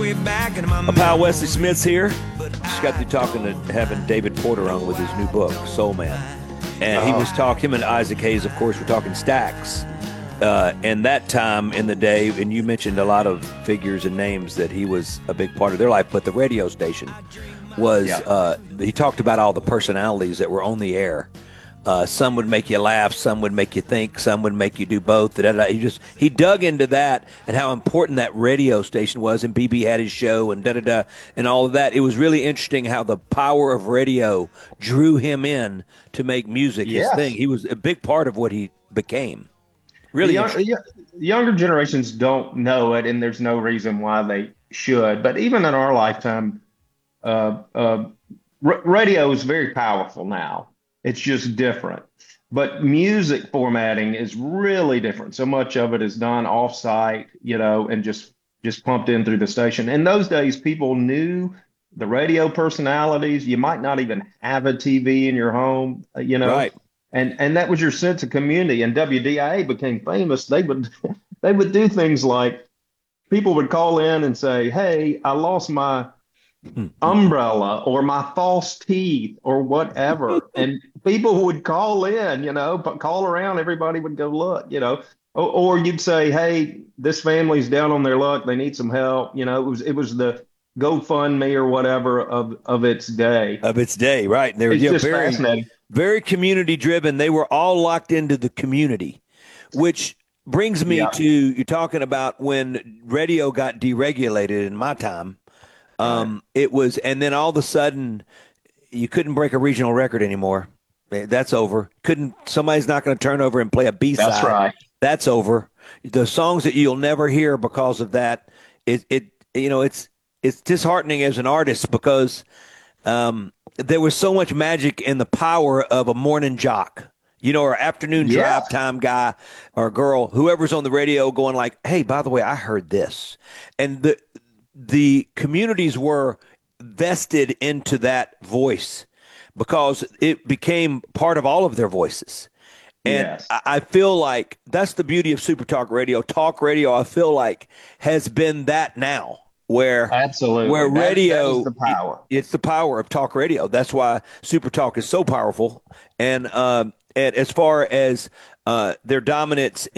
Pal Wesley Smith's here. Just got through talking to having David Porter on with his new book, Soul Man. And he was talking, him and Isaac Hayes, of course, were talking Stax. And that time in the day, and you mentioned a lot of figures and names that he was a big part of their life, but the radio station was, he talked about all the personalities that were on the air. Some would make you laugh, some would make you think, some would make you do both. He dug into that and how important that radio station was, and BB had his show and and all of that. It was really interesting how the power of radio drew him in to make music his thing. He was a big part of what he became. Really, younger generations don't know it, and there's no reason why they should. But even in our lifetime, radio is very powerful now. It's just different. But music formatting is really different. So much of it is done off-site, and just pumped in through the station. In those days, people knew the radio personalities. You might not even have a TV in your home, Right. And that was your sense of community. And WDIA became famous. They would do things like people would call in and say, "Hey, I lost my umbrella or my false teeth or whatever," and people would call in, call around. Everybody would go look, or you'd say, "Hey, this family's down on their luck. They need some help." It was the GoFundMe or whatever of its day. Of its day, right? They were It's just very, fascinating. very community driven. They were all locked into the community, which brings me to you're talking about when radio got deregulated in my time. It was, and then all of a sudden, you couldn't break a regional record anymore. That's over. Somebody's not going to turn over and play a B-side. That's right. That's over. The songs that you'll never hear because of that, it's disheartening as an artist because there was so much magic in the power of a morning jock, or afternoon drive time guy or girl, whoever's on the radio going like, "Hey, by the way, I heard this," and the communities were vested into that voice because it became part of all of their voices. And I feel like that's the beauty of Super Talk Radio. Talk radio, I feel like, has been that now where Absolutely. where radio that is the power. It's the power of talk radio. That's why Super Talk is so powerful. And as far as their dominance